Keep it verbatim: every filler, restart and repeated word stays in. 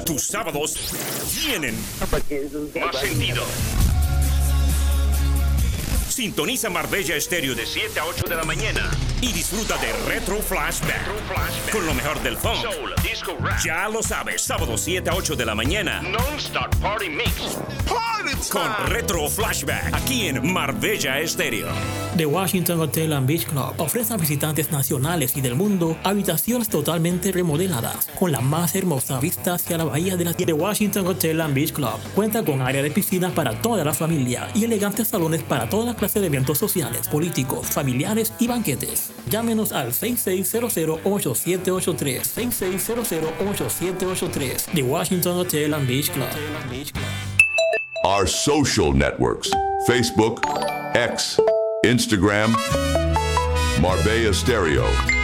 Tus sábados tienen más sentido. Sintoniza Marbella Estéreo de siete a ocho de la mañana y disfruta de Retro Flashback, Retro Flashback. Con lo mejor del funk, soul, disco, rap. Ya lo sabes, sábado siete a ocho de la mañana. Non-Stop Party Mix. Party time. Con Retro Flashback, aquí en Marbella Estéreo. The Washington Hotel and Beach Club ofrece a visitantes nacionales y del mundo habitaciones totalmente remodeladas con la más hermosa vista hacia la bahía de la The Washington Hotel and Beach Club cuenta con área de piscina para toda la familia y elegantes salones para toda clase de eventos sociales, políticos, familiares y banquetes. Llámenos al seis seis cero cero, ocho siete ocho tres, seis seis cero cero, ocho siete ocho tres. The Washington Hotel and Beach Club. Our social networks: Facebook, X, Instagram, Marbella Stereo.